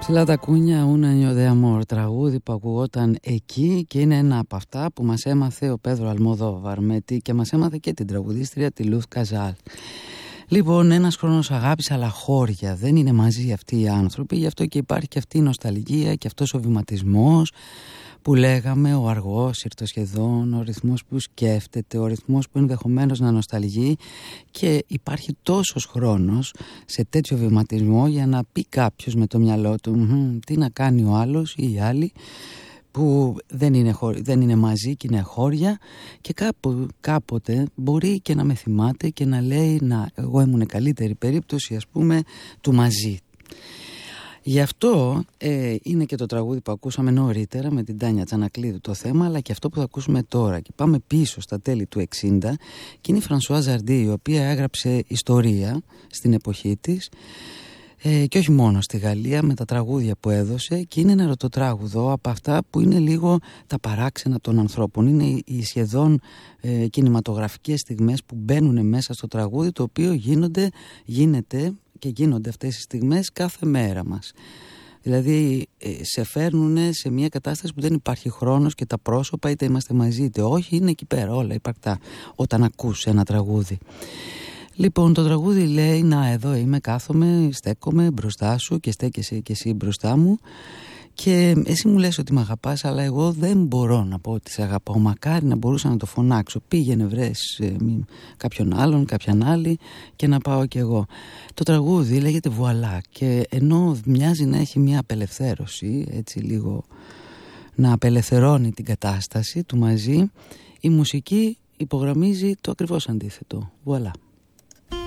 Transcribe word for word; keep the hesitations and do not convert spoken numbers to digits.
Ψηλά τα κούνια, un año de amor, τραγούδι που ακουγόταν εκεί και είναι ένα από αυτά που μας έμαθε ο Πέδρο Αλμοδόβαρ και μας έμαθε και την τραγουδίστρια τη Λουθ Καζάλ. Λοιπόν, ένας χρόνος αγάπης αλλά χώρια, δεν είναι μαζί αυτοί οι άνθρωποι, γι' αυτό και υπάρχει και αυτή η νοσταλγία και αυτός ο βηματισμός που λέγαμε, ο αργός ηρτοσχεδόν, ο ρυθμός που σκέφτεται, ο ρυθμός που ενδεχομένως να νοσταλγεί, και υπάρχει τόσος χρόνος σε τέτοιο βηματισμό για να πει κάποιος με το μυαλό του τι να κάνει ο άλλος ή η άλλη που δεν είναι, χω... δεν είναι μαζί και είναι χώρια, και κάπου, κάποτε μπορεί και να με θυμάται και να λέει να, εγώ ήμουν καλύτερη περίπτωση, ας πούμε, του μαζί. Γι' αυτό ε, είναι και το τραγούδι που ακούσαμε νωρίτερα με την Τάνια Τσανακλείδου το θέμα, αλλά και αυτό που θα ακούσουμε τώρα. Και πάμε πίσω στα τέλη του εξήντα και είναι η Φρανσουάζ Ζαρντί, η οποία έγραψε ιστορία στην εποχή της ε, και όχι μόνο στη Γαλλία με τα τραγούδια που έδωσε, και είναι ένα ερωτοτράγουδο από αυτά που είναι λίγο τα παράξενα των ανθρώπων. Είναι οι σχεδόν ε, κινηματογραφικές στιγμές που μπαίνουν μέσα στο τραγούδι, το οποίο γίνονται, γίνεται και γίνονται αυτές οι στιγμές κάθε μέρα μας. Δηλαδή σε φέρνουν σε μια κατάσταση που δεν υπάρχει χρόνος και τα πρόσωπα, είτε είμαστε μαζί είτε όχι, είναι εκεί πέρα όλα υπαρκτά όταν ακούς ένα τραγούδι. Λοιπόν, το τραγούδι λέει να, εδώ είμαι, κάθομαι, στέκομαι μπροστά σου και στέκεσαι και εσύ μπροστά μου και εσύ μου λες ότι με αγαπάς, αλλά εγώ δεν μπορώ να πω ότι σε αγαπάω. Μακάρι να μπορούσα να το φωνάξω. Πήγαινε βρες ε, κάποιον άλλον, κάποιαν άλλη και να πάω κι εγώ. Το τραγούδι λέγεται Βουαλά και ενώ μοιάζει να έχει μια απελευθέρωση, έτσι λίγο να απελευθερώνει την κατάσταση του μαζί, η μουσική υπογραμμίζει το ακριβώς αντίθετο. Βουαλά.